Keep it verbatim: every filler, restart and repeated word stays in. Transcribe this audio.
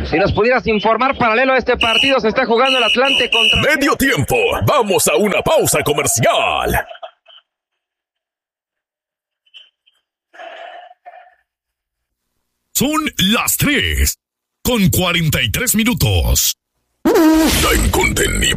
Si nos pudieras informar, paralelo a este partido se está jugando el Atlante contra... Medio tiempo, vamos a una pausa comercial. Son las tres con cuarenta y tres minutos. La incontenible